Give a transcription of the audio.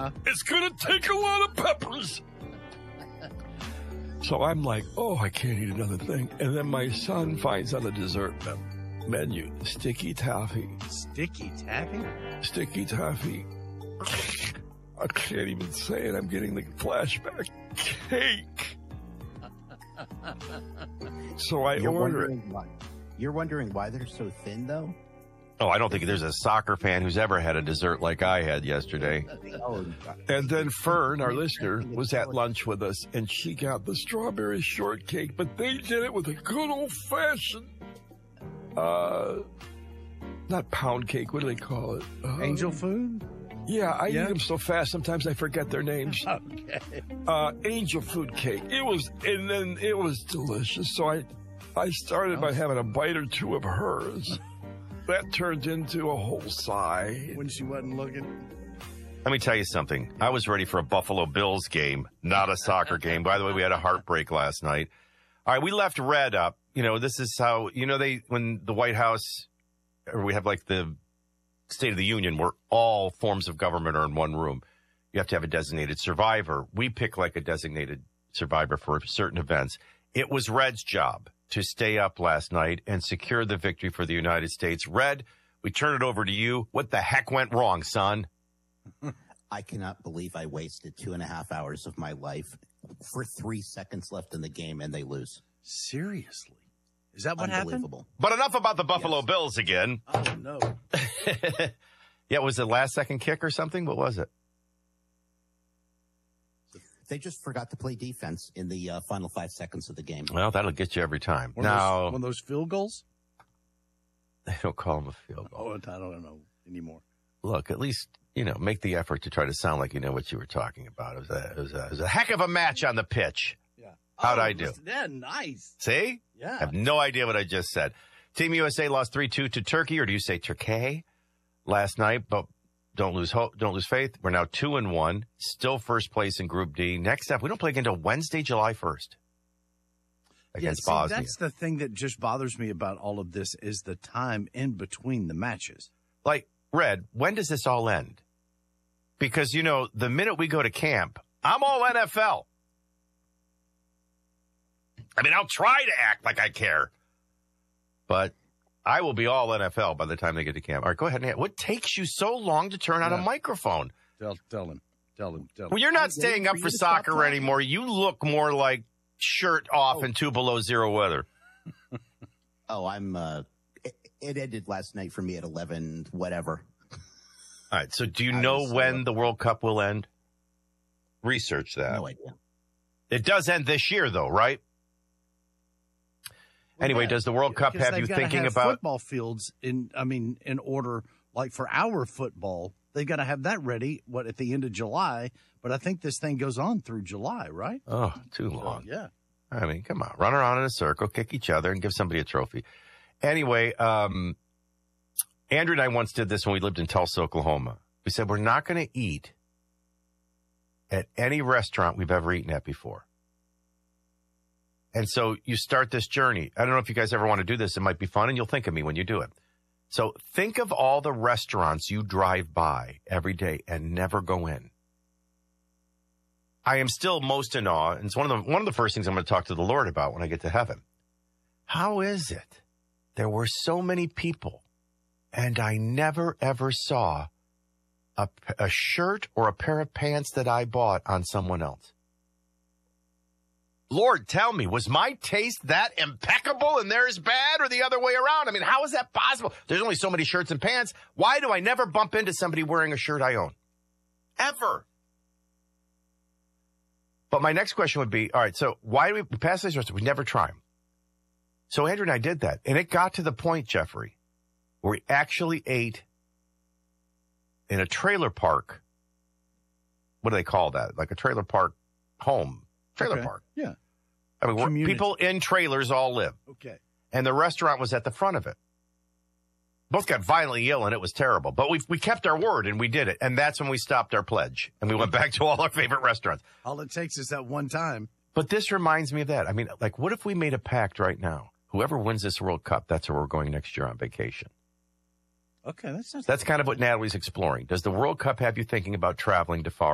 It's going to take a lot of peppers. So I'm like, oh, I can't eat another thing. And then my son finds on the dessert menu, sticky taffy. Sticky taffy? Sticky taffy. I can't even say it. I'm getting the flashback. Cake. So I order it. You're wondering why they're so thin, though? Oh, I don't think there's a soccer fan who's ever had a dessert like I had yesterday. And then Fern, our listener, was at lunch with us, and she got the strawberry shortcake, but they did it with a good old-fashioned, not pound cake, what do they call it? Angel food? Yeah, I eat them so fast, sometimes I forget their names. Okay. Angel food cake. It was delicious, so I started by having a bite or two of hers. That turned into a whole sigh. When she wasn't looking. Let me tell you something. I was ready for a Buffalo Bills game, not a soccer game. By the way, we had a heartbreak last night. All right, we left Red up. You know, this is how, when the White House, or we have like the State of the Union where all forms of government are in one room. You have to have a designated survivor. We pick like a designated survivor for certain events. It was Red's job to stay up last night and secure the victory for the United States. Red, we turn it over to you. What the heck went wrong, son? I cannot believe I wasted 2.5 hours of my life for 3 seconds left in the game, and they lose. Seriously? Is that what happened? But enough about the Buffalo Bills again. Oh, no. Yeah, was it last-second kick or something? What was it? They just forgot to play defense in the final 5 seconds of the game. Well, that'll get you every time. One of those field goals? They don't call them a field goal. Oh, I don't know anymore. Look, at least, make the effort to try to sound like you know what you were talking about. It was a heck of a match on the pitch. Yeah. How'd I do? Yeah, nice. See? Yeah. I have no idea what I just said. Team USA lost 3-2 to Turkey, or do you say Turkey, last night, but don't lose hope, don't lose faith. We're now 2-1, still first place in Group D. Next up, we don't play again until Wednesday, July 1st against Bosnia. That's the thing that just bothers me about all of this is the time in between the matches. Like, Red, when does this all end? Because, the minute we go to camp, I'm all NFL. I mean, I'll try to act like I care, but I will be all NFL by the time they get to camp. All right, go ahead. What takes you so long to turn on a microphone? Tell him. Well, you're not staying up for soccer anymore. You look more like shirt off and 2 below zero weather. Oh, it ended last night for me at 11, whatever. All right, so do you know when the World Cup will end? Research that. No idea. It does end this year, though, right? Anyway, does the World Cup have you thinking about football fields in order, like for our football, they've got to have that ready, at the end of July, but I think this thing goes on through July, right? Oh, too long. Yeah. I mean, come on, run around in a circle, kick each other, and give somebody a trophy. Anyway, Andrew and I once did this when we lived in Tulsa, Oklahoma. We said, we're not going to eat at any restaurant we've ever eaten at before. And so you start this journey. I don't know if you guys ever want to do this. It might be fun, and you'll think of me when you do it. So think of all the restaurants you drive by every day and never go in. I am still most in awe, and it's one of the first things I'm going to talk to the Lord about when I get to heaven. How is it there were so many people, and I never, ever saw a shirt or a pair of pants that I bought on someone else? Lord, tell me, was my taste that impeccable and theirs bad, or the other way around? I mean, how is that possible? There's only so many shirts and pants. Why do I never bump into somebody wearing a shirt I own? Ever. But my next question would be, all right, so why do we pass these restaurants? We never try them. So Andrew and I did that. And it got to the point, Jeffrey, where we actually ate in a trailer park. What do they call that? Like a trailer park home. Trailer park. Yeah. I mean, where people in trailers all live. Okay. And the restaurant was at the front of it. Both got violently ill, and it was terrible. But we kept our word, and we did it. And that's when we stopped our pledge. And we went back to all our favorite restaurants. All it takes is that one time. But this reminds me of that. I mean, like, what if we made a pact right now? Whoever wins this World Cup, that's where we're going next year on vacation. Okay. That's kind of what Natalie's exploring. Does the World Cup have you thinking about traveling to far